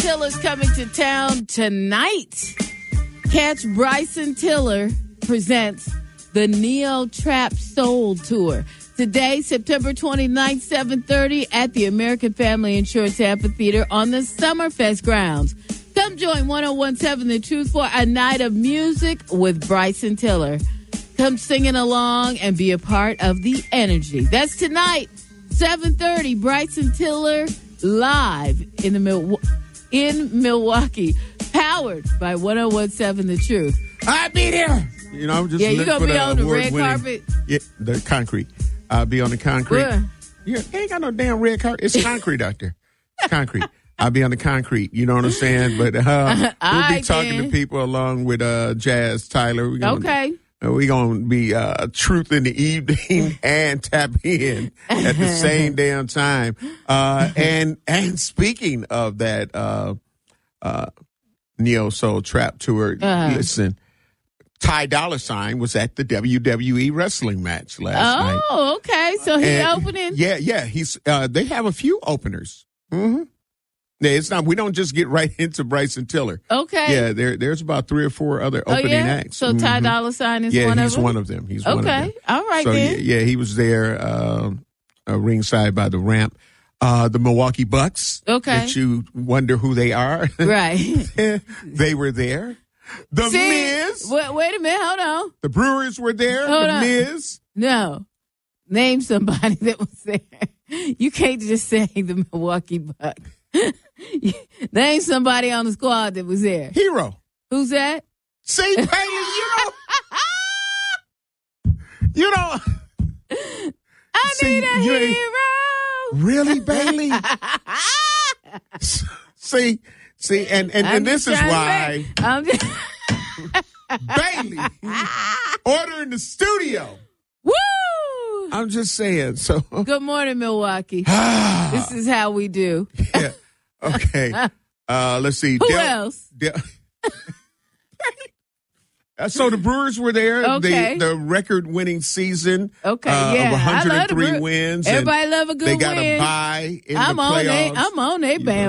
Tiller's coming to town tonight. Catch Bryson Tiller presents the Neo Trap Soul Tour. Today, September 29th, 7:30 at the American Family Insurance Amphitheater on the Summerfest grounds. Come join 1017 The Truth for a night of music with Bryson Tiller. Come singing along and be a part of the energy. That's tonight, 7:30, Bryson Tiller live in Milwaukee, powered by 1017 The Truth. I'll be there. You know, just you gonna be on the red carpet? Yeah, the concrete. I'll be on the concrete. Where? Yeah, ain't got no damn red carpet. It's concrete out there. It's concrete. I'll be on the concrete. You know what I'm saying? But we'll be talking to people along with Jazz Tyler. Okay. We're going to be Truth in the evening and Tap In at the same damn time. And speaking of that Neo Soul Trap Tour, listen, Ty Dolla $ign was at the WWE wrestling match last night. Oh, okay. So he's opening? Yeah. He's they have a few openers. Mm-hmm. Yeah, it's not. We don't just get right into Bryson Tiller. Okay. Yeah, there's about 3 or 4 other opening acts. So Ty Dolla $ign is one of them? Yeah, he's one of them. He's one of them. Okay. All right, so, then. Yeah, he was there ringside by the ramp. The Milwaukee Bucks. Okay. That you wonder who they are. Right. They were there. The Miz. Wait a minute. Hold on. The Brewers were there. Hold the on. Miz. No. Name somebody that was there. You can't just say the Milwaukee Bucks. Name somebody on the squad that was there. Hero. Who's that? See, Bailey, you know. I need a hero. Really, Bailey? see, and this is why Bailey order in the studio. Woo! I'm just saying. So good morning, Milwaukee. This is how we do. Yeah. Okay. Let's see. Who else? So the Brewers were there. Okay. The record-winning season. Okay. Of 103 wins. Everybody love a good win. They got a bye in the playoffs. I'm on their bandwagon.